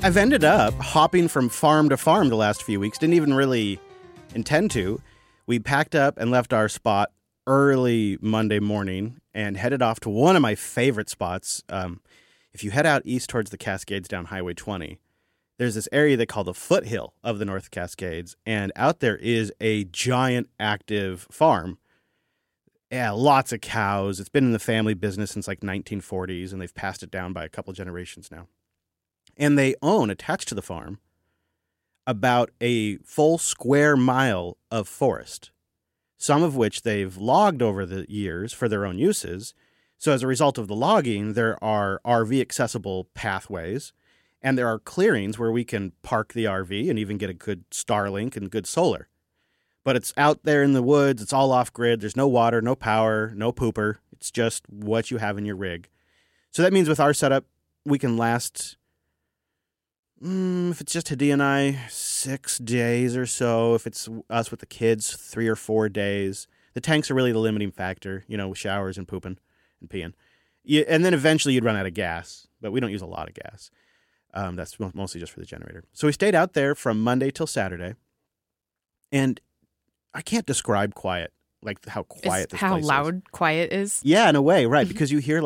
I've ended up hopping from farm to farm the last few weeks. Didn't even really intend to. We packed up and left our spot early Monday morning and headed off to one of my favorite spots. If you head out east towards the Cascades down Highway 20, there's this area they call the foothill of the North Cascades, and out there is a giant active farm. Yeah, lots of cows. It's been in the family business since like 1940s, and they've passed it down by a couple generations now. And they own, attached to the farm, about a full square mile of forest, some of which they've logged over the years for their own uses. So as a result of the logging, there are RV-accessible pathways, and there are clearings where we can park the RV and even get a good Starlink and good solar. But it's out there in the woods. It's all off-grid. There's no water, no power, no pooper. It's just what you have in your rig. So that means with our setup, we can last, if it's just Hadi and I, 6 days or so. If it's us with the kids, 3 or 4 days. The tanks are really the limiting factor, with showers and pooping and peeing. And then eventually you'd run out of gas, but we don't use a lot of gas. That's mostly just for the generator. So we stayed out there from Monday till Saturday, and I can't describe quiet, like how quiet this place is. How loud quiet is? Yeah, in a way, right, because you hear